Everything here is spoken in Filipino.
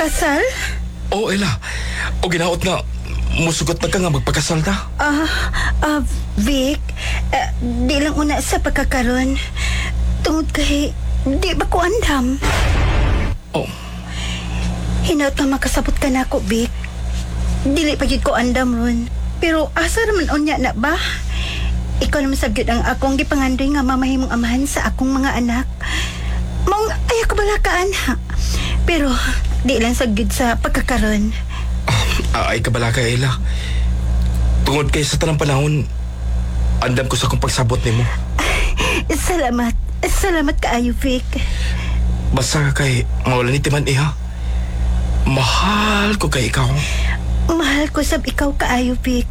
Kasal? Oo, Ella. O ginaot nga, musugot na ka nga magpakasal na. Vic, di lang una sa pagkakaroon. Tungod kay, di ba ko andam? Oh, Hinaot na makasabot ka na ako, Vic. Dili pa yun ko andam ron. Pero asa naman unya na ba? Ikaw naman sabyod ang akong gipangandoy nga mamahimong amahan sa akong mga anak. Maong ayaw ko balakaan ha. Pero di lang sagyod sa pagkakaroon. ay kabala ka, Ella. Tungod kay sa tanang panahon, andam ko sa akong pagsabot ni mo. Salamat. Salamat kaayo, Vic. Basta ka kay mawala ni Timan, iha. Mahal ko kay ikaw. Mahal ko sab ikaw kaayo, Vic.